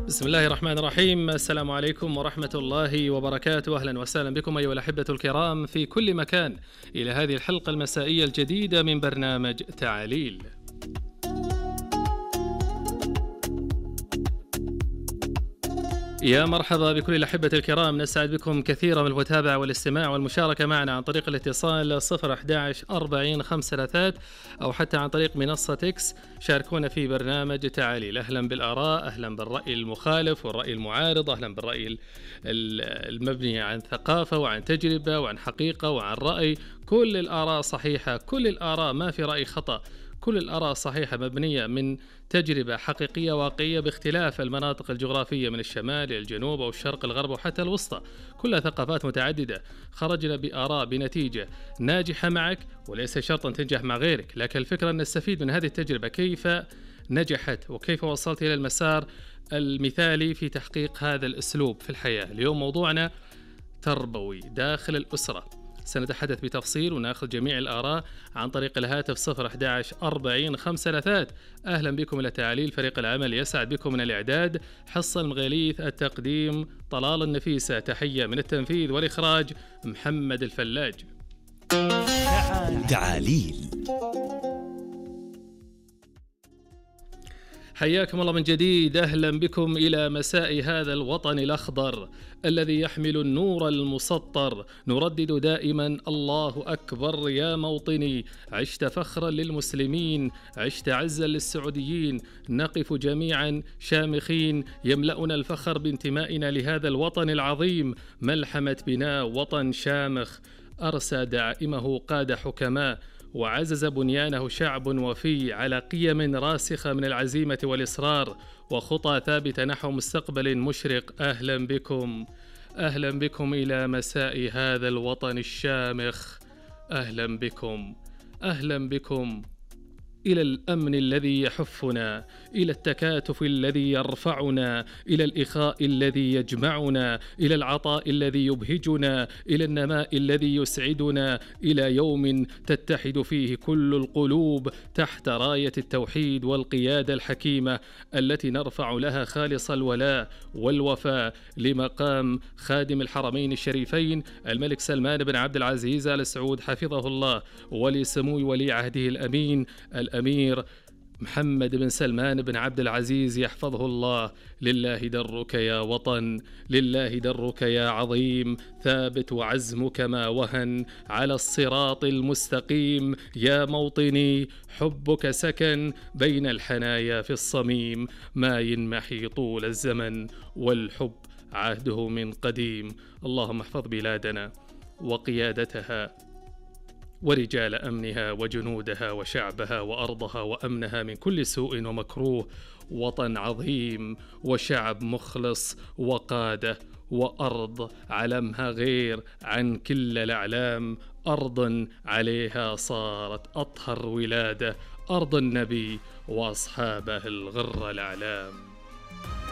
بسم الله الرحمن الرحيم. السلام عليكم ورحمة الله وبركاته. أهلا وسهلا بكم أيها الأحبة الكرام في كل مكان إلى هذه الحلقة المسائية الجديدة من برنامج تعاليل. يا مرحبا بكل الأحبة الكرام، نسعد بكم كثيرا بالمتابعة والاستماع والمشاركة معنا عن طريق الاتصال 011 40 533 أو حتى عن طريق منصة إكس. شاركونا في برنامج تعاليل. أهلا بالآراء، أهلا بالرأي المخالف والرأي المعارض، أهلا بالرأي المبني عن ثقافة وعن تجربة وعن حقيقة وعن رأي. كل الآراء صحيحة، كل الآراء ما في رأي خطأ، كل الآراء صحيحة مبنية من تجربة حقيقية واقعية باختلاف المناطق الجغرافية من الشمال إلى الجنوب أو الشرق الغرب وحتى الوسطى. كلها ثقافات متعددة. خرجنا بآراء بنتيجة ناجحة معك وليس شرطا تنجح مع غيرك، لكن الفكرة أن نستفيد من هذه التجربة، كيف نجحت وكيف وصلت إلى المسار المثالي في تحقيق هذا الأسلوب في الحياة. اليوم موضوعنا تربوي داخل الأسرة. سنتحدث بتفصيل ونأخذ جميع الآراء عن طريق الهاتف 011 40 533. أهلا بكم إلى تعاليل. فريق العمل يسعد بكم من الإعداد حصة المغاليث، التقديم طلال النفيسة، تحية من التنفيذ والإخراج محمد الفلاج. تعاليل. حياكم الله من جديد، أهلا بكم إلى مساء هذا الوطن الأخضر الذي يحمل النور المسطر. نردد دائما الله أكبر يا موطني، عشت فخرا للمسلمين، عشت عزا للسعوديين. نقف جميعا شامخين، يملأنا الفخر بانتمائنا لهذا الوطن العظيم. ملحمة بناء وطن شامخ، أرسى دعائمه قاد حكماء، وعزز بنيانه شعب وفي على قيم راسخة من العزيمة والإصرار وخطى ثابتة نحو مستقبل مشرق. أهلا بكم، أهلا بكم إلى مساء هذا الوطن الشامخ. أهلا بكم، أهلا بكم إلى الأمن الذي يحفنا، إلى التكاتف الذي يرفعنا، إلى الإخاء الذي يجمعنا، إلى العطاء الذي يبهجنا، إلى النماء الذي يسعدنا، إلى يوم تتحد فيه كل القلوب تحت راية التوحيد والقيادة الحكيمة التي نرفع لها خالص الولاء والوفاء لمقام خادم الحرمين الشريفين الملك سلمان بن عبد العزيز آل سعود حفظه الله، ولسمو ولي عهده الأمين الأمير محمد بن سلمان بن عبد العزيز يحفظه الله. لله درك يا وطن، لله درك يا عظيم، ثابت وعزمك ما وهن على الصراط المستقيم. يا موطني حبك سكن بين الحنايا في الصميم، ما ينمحي طول الزمن والحب عهده من قديم. اللهم احفظ بلادنا وقيادتها ورجال أمنها وجنودها وشعبها وأرضها وأمنها من كل سوء ومكروه. وطن عظيم وشعب مخلص وقادة وأرض علمها غير عن كل الأعلام، أرض عليها صارت أطهر ولادة، أرض النبي وأصحابه الغر الأعلام.